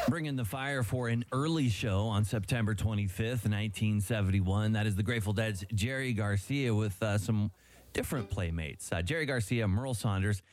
Bringing the fire for an early show on September 25th, 1971. That is the Grateful Dead's Jerry Garcia with some different playmates. Jerry Garcia, Merle Saunders,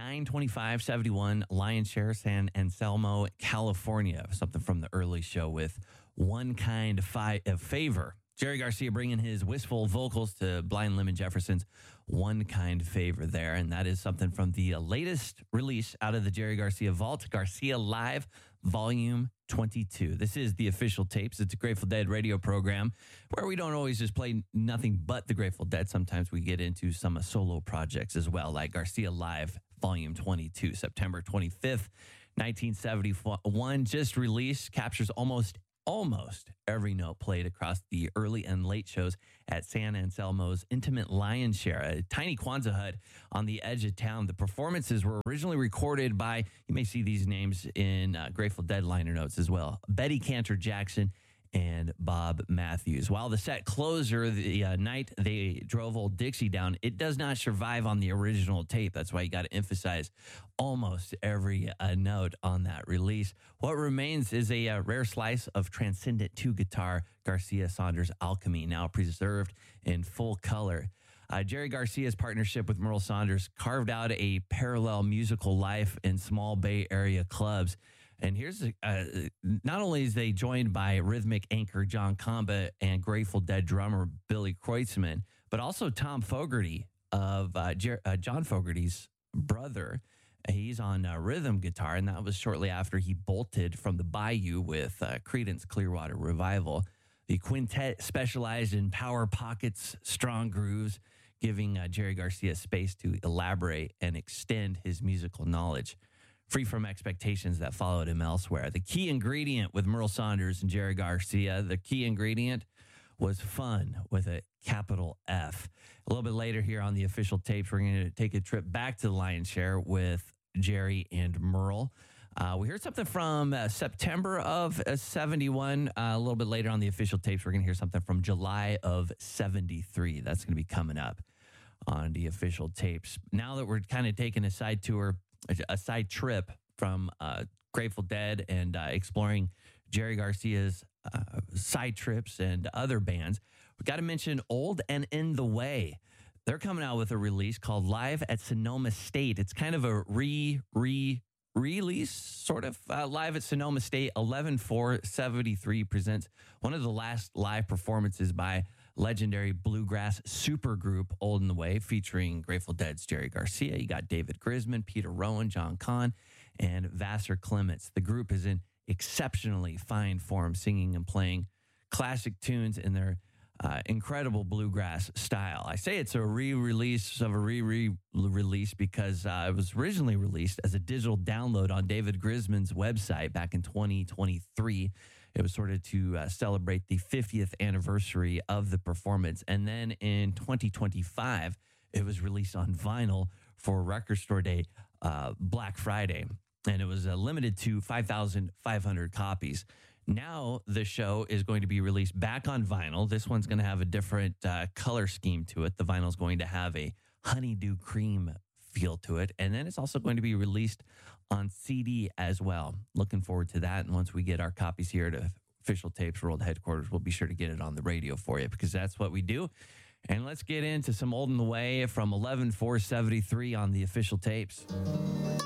92571 Lion Share, San Anselmo, California. Something from the early show with One Kind of Favor. Jerry Garcia bringing his wistful vocals to Blind Lemon Jefferson's One Kind Favor there. And that is something from the latest release out of the Jerry Garcia Vault, Garcia Live, Volume 22. This is the Official Tapes. It's a Grateful Dead radio program where we don't always just play nothing but the Grateful Dead. Sometimes we get into some solo projects as well, like Garcia Live, Volume 22, September 25th, 1971. Just released, captures almost every note played across the early and late shows at San Anselmo's Intimate Lion Share, a tiny Kwanzaa hut on the edge of town. The performances were originally recorded by, you may see these names in Grateful Dead liner notes as well, Betty Cantor Jackson and Bob Matthews. While the set closer, the night they drove Old Dixie down, it does not survive on the original tape. That's why you got to emphasize almost every note on that release. What remains is a rare slice of transcendent two-guitar Garcia Saunders alchemy, now preserved in full color. Jerry Garcia's partnership with Merle Saunders carved out a parallel musical life in small Bay Area clubs. And here's not only is they joined by rhythmic anchor John Kamba and Grateful Dead drummer Billy Kreutzmann, but also Tom Fogerty of John Fogerty's brother. He's on rhythm guitar, and that was shortly after he bolted from the Bayou with Creedence Clearwater Revival. The quintet specialized in power pockets, strong grooves, giving Jerry Garcia space to elaborate and extend his musical knowledge. Free from expectations that followed him elsewhere. The key ingredient with Merle Saunders and Jerry Garcia, the key ingredient was fun with a capital F. A little bit later here on the Official Tapes, we're going to take a trip back to the Lion's Share with Jerry and Merle. We heard something from September of 71. A little bit later on the Official Tapes, we're going to hear something from July of 73. That's going to be coming up on the Official Tapes. Now that we're kind of taking a side trip from Grateful Dead and exploring Jerry Garcia's side trips and other bands, we got to mention Old and In the Way. They're coming out with a release called Live at Sonoma State. It's kind of a release, sort of. Live at Sonoma State, 11/4/73 presents one of the last live performances by legendary bluegrass supergroup Old and the Way, featuring Grateful Dead's Jerry Garcia. You got David Grisman, Peter Rowan, John Kahn, and Vassar Clements. The group is in exceptionally fine form, singing and playing classic tunes in their incredible bluegrass style. I say it's a re-release of a re-release because it was originally released as a digital download on David Grisman's website back in 2023. It was sort of to celebrate the 50th anniversary of the performance. And then in 2025, it was released on vinyl for Record Store Day, Black Friday. And it was limited to 5,500 copies. Now the show is going to be released back on vinyl. This one's going to have a different color scheme to it. The vinyl is going to have a honeydew cream feel to it. And then it's also going to be released on CD as well. Looking forward to that. And once we get our copies here to Official Tapes World Headquarters, we'll be sure to get it on the radio for you because that's what we do. And let's get into some Old and the Way from 11/4/73 on the Official Tapes.